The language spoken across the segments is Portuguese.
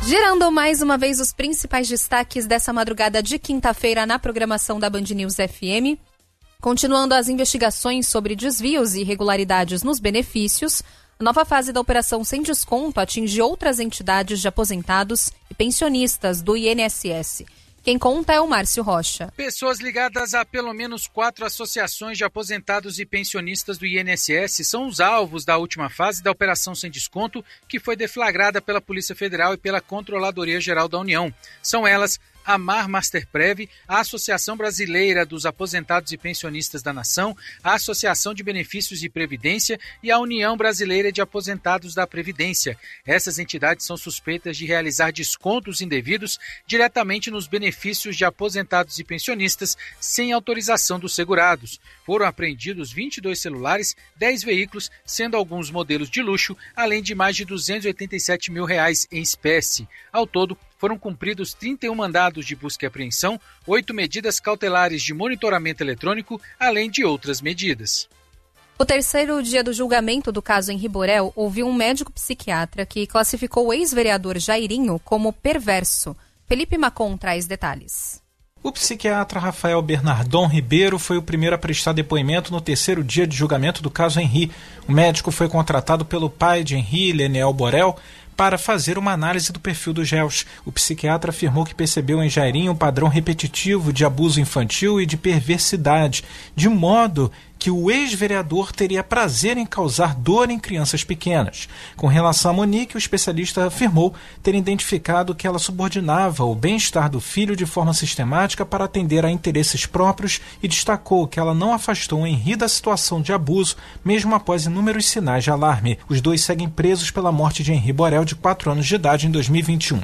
Girando mais uma vez os principais destaques dessa madrugada de quinta-feira na programação da Band News FM. Continuando as investigações sobre desvios e irregularidades nos benefícios, a nova fase da Operação Sem Desconto atinge outras entidades de aposentados e pensionistas do INSS. Quem conta é o Márcio Rocha. Pessoas ligadas a pelo menos 4 associações de aposentados e pensionistas do INSS são os alvos da última fase da Operação Sem Desconto, que foi deflagrada pela Polícia Federal e pela Controladoria Geral da União. São elas a Mar Masterprev, a Associação Brasileira dos Aposentados e Pensionistas da Nação, a Associação de Benefícios de Previdência e a União Brasileira de Aposentados da Previdência. Essas entidades são suspeitas de realizar descontos indevidos diretamente nos benefícios de aposentados e pensionistas sem autorização dos segurados. Foram apreendidos 22 celulares, 10 veículos, sendo alguns modelos de luxo, além de mais de R$287 mil em espécie. Ao todo, foram cumpridos 31 mandados de busca e apreensão, 8 medidas cautelares de monitoramento eletrônico, além de outras medidas. O terceiro dia do julgamento do caso Henri Borel ouviu um médico psiquiatra que classificou o ex-vereador Jairinho como perverso. Felipe Macon traz detalhes. O psiquiatra Rafael Bernardon Ribeiro foi o primeiro a prestar depoimento no terceiro dia de julgamento do caso Henri. O médico foi contratado pelo pai de Henri, Leniel Borel, para fazer uma análise do perfil dos réus. O psiquiatra afirmou que percebeu em Jairinho um padrão repetitivo de abuso infantil e de perversidade, de modo que o ex-vereador teria prazer em causar dor em crianças pequenas. Com relação a Monique, o especialista afirmou ter identificado que ela subordinava o bem-estar do filho de forma sistemática para atender a interesses próprios e destacou que ela não afastou o Henri da situação de abuso, mesmo após inúmeros sinais de alarme. Os dois seguem presos pela morte de Henri Borel, de 4 anos de idade, em 2021.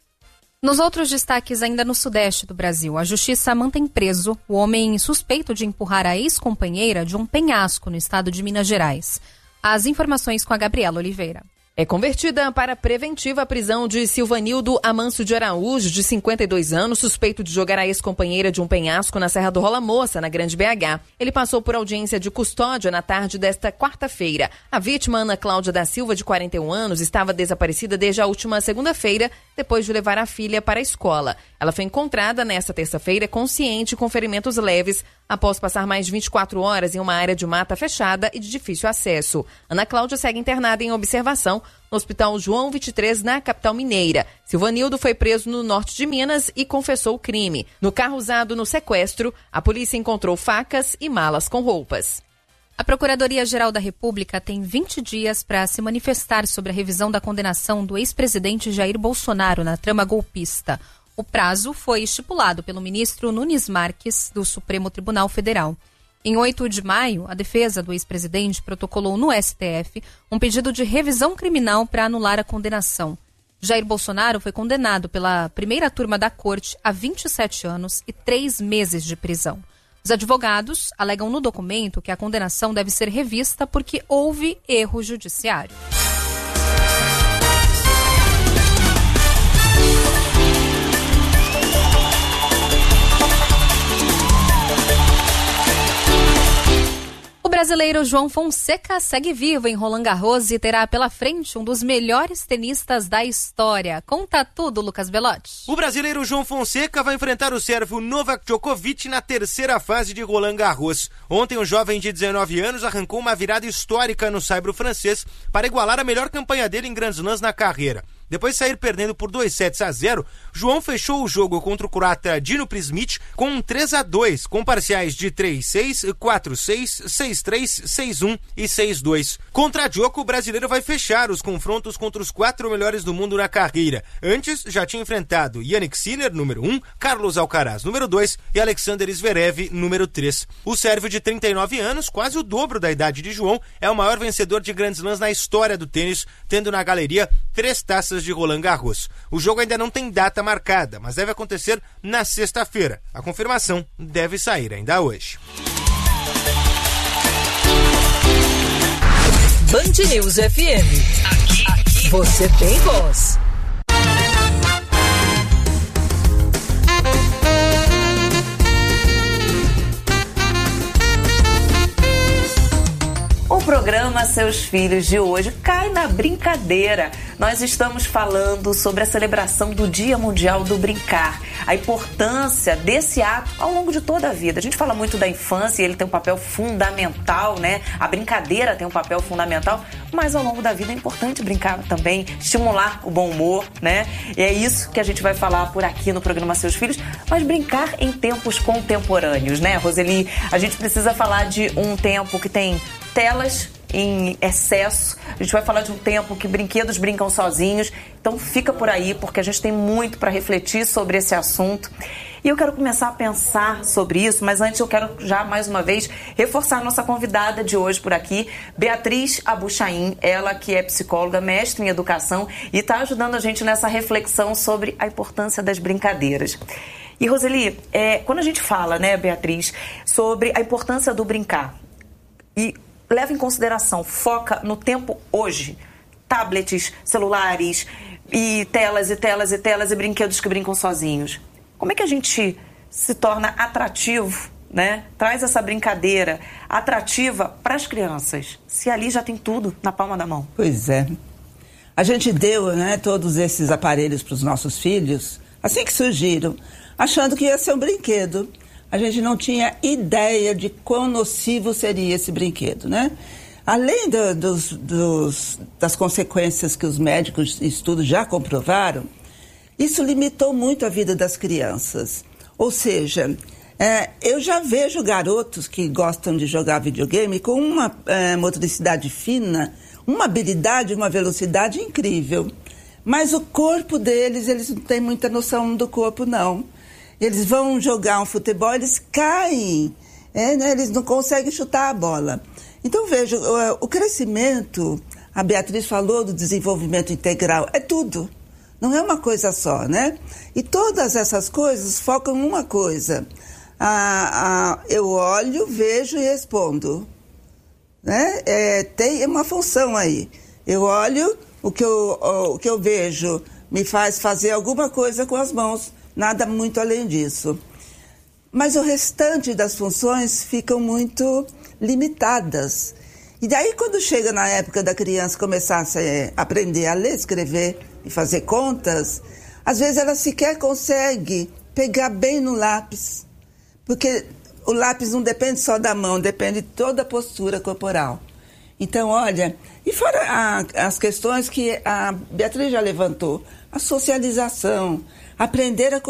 Nos outros destaques, ainda no sudeste do Brasil, a justiça mantém preso o homem suspeito de empurrar a ex-companheira de um penhasco no estado de Minas Gerais. As informações com a Gabriela Oliveira. É convertida para preventiva a prisão de Silvanildo Amâncio de Araújo, de 52 anos, suspeito de jogar a ex-companheira de um penhasco na Serra do Rola Moça, na Grande BH. Ele passou por audiência de custódia na tarde desta quarta-feira. A vítima, Ana Cláudia da Silva, de 41 anos, estava desaparecida desde a última segunda-feira, depois de levar a filha para a escola. Ela foi encontrada nesta terça-feira consciente com ferimentos leves, após passar mais de 24 horas em uma área de mata fechada e de difícil acesso. Ana Cláudia segue internada em observação no Hospital João 23, na capital mineira. Silvanildo foi preso no norte de Minas e confessou o crime. No carro usado no sequestro, a polícia encontrou facas e malas com roupas. A Procuradoria-Geral da República tem 20 dias para se manifestar sobre a revisão da condenação do ex-presidente Jair Bolsonaro na trama golpista. O prazo foi estipulado pelo ministro Nunes Marques, do Supremo Tribunal Federal. Em 8 de maio, a defesa do ex-presidente protocolou no STF um pedido de revisão criminal para anular a condenação. Jair Bolsonaro foi condenado pela primeira turma da corte a 27 anos e 3 meses de prisão. Os advogados alegam no documento que a condenação deve ser revista porque houve erro judiciário. O brasileiro João Fonseca segue vivo em Roland Garros e terá pela frente um dos melhores tenistas da história. Conta tudo, Lucas Belotti. O brasileiro João Fonseca vai enfrentar o sérvio Novak Djokovic na terceira fase de Roland Garros. Ontem, o jovem de 19 anos arrancou uma virada histórica no saibro francês para igualar a melhor campanha dele em Grand Slams na carreira. Depois de sair perdendo por 2-0, João fechou o jogo contra o croata Dino Prismic com um 3-2, com parciais de 3-6, 4-6, 6-3, 6-1 e 6-2. Contra Djoko, o brasileiro vai fechar os confrontos contra os 4 melhores do mundo na carreira. Antes, já tinha enfrentado Jannik Sinner, número 1, Carlos Alcaraz, número 2 e Alexander Zverev, número 3. O sérvio de 39 anos, quase o dobro da idade de João, é o maior vencedor de Grand Slams na história do tênis, tendo na galeria 3 taças de Roland Garros. O jogo ainda não tem data marcada, mas deve acontecer na sexta-feira. A confirmação deve sair ainda hoje. Band News FM. Aqui você tem voz. O programa Seus Filhos de hoje cai na brincadeira. nós estamos falando sobre a celebração do Dia Mundial do Brincar, a importância desse ato ao longo de toda a vida. A gente fala muito da infância, ele tem um papel fundamental, né? A brincadeira tem um papel fundamental, mas ao longo da vida é importante brincar também, estimular o bom humor, né? E é isso que a gente vai falar por aqui no programa Seus Filhos, mas brincar em tempos contemporâneos, né, Roseli? A gente precisa falar de um tempo que tem telas em excesso, a gente vai falar de um tempo que brinquedos brincam sozinhos, então fica por aí, porque a gente tem muito para refletir sobre esse assunto. E eu quero começar a pensar sobre isso, mas antes eu quero já, mais uma vez, reforçar a nossa convidada de hoje por aqui, Beatriz Abuchain, ela que é psicóloga, mestre em educação e está ajudando a gente nessa reflexão sobre a importância das brincadeiras. E, Roseli, quando a gente fala, né, Beatriz, sobre a importância do brincar e leva em consideração, foca no tempo hoje, tablets, celulares e telas e telas e telas e brinquedos que brincam sozinhos. Como é que a gente se torna atrativo, né? Traz essa brincadeira atrativa para as crianças, se ali já tem tudo na palma da mão? Pois é. A gente deu, né, todos esses aparelhos para os nossos filhos, assim que surgiram, achando que ia ser um brinquedo. A gente não tinha ideia de quão nocivo seria esse brinquedo, né? Além das consequências que os médicos e estudos já comprovaram, isso limitou muito a vida das crianças. Ou seja, eu já vejo garotos que gostam de jogar videogame com uma motricidade fina, uma habilidade, uma velocidade incrível. Mas o corpo deles, eles não têm muita noção do corpo, não. Eles vão jogar um futebol, eles caem, né? Eles não conseguem chutar a bola. Então, veja, o crescimento, a Beatriz falou do desenvolvimento integral, é tudo, não é uma coisa só, né? E todas essas coisas focam em uma coisa. Eu olho, vejo e respondo, né? Tem uma função aí. Eu olho, o que eu vejo me faz fazer alguma coisa com as mãos. Nada muito além disso. Mas o restante das funções ficam muito limitadas. E daí, quando chega na época da criança começar a aprender a ler, escrever e fazer contas, às vezes ela sequer consegue pegar bem no lápis. Porque o lápis não depende só da mão, depende de toda a postura corporal. Então, olha, e fora as questões que a Beatriz já levantou, a socialização, aprender a